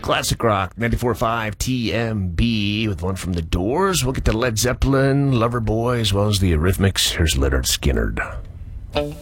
Classic rock, 94.5 TMB with one from The Doors. We'll get to Led Zeppelin, Loverboy, as well as the Eurythmics. Here's Leonard Skinner.